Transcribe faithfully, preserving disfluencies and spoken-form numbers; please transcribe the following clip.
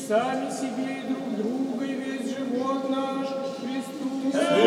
сами себе и друг друга, и весь живот наш Христу.